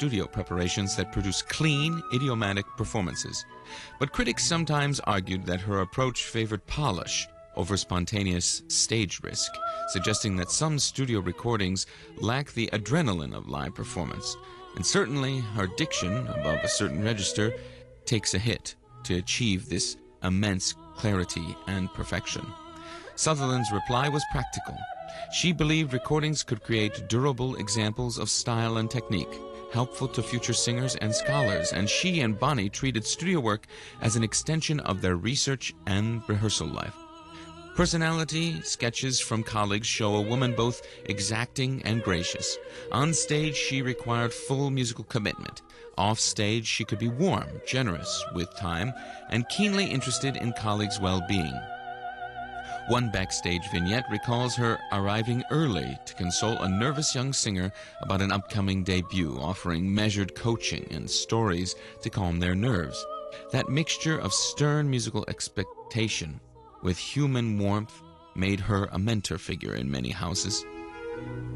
studio preparations that produce clean, idiomatic performances. But critics sometimes argued that her approach favored polish over spontaneous stage risk, suggesting that some studio recordings lack the adrenaline of live performance. And certainly, her diction, above a certain register, takes a hit to achieve this immense clarity and perfection. Sutherland's reply was practical. She believed recordings could create durable examples of style and technique, helpful to future singers and scholars, and she and Bonnie treated studio work as an extension of their research and rehearsal life. Personality sketches from colleagues show a woman both exacting and gracious. On stage, she required full musical commitment. Off stage, she could be warm, generous with time, and keenly interested in colleagues' well-being. One backstage vignette recalls her arriving early to console a nervous young singer about an upcoming debut, offering measured coaching and stories to calm their nerves. That mixture of stern musical expectation with human warmth made her a mentor figure in many houses.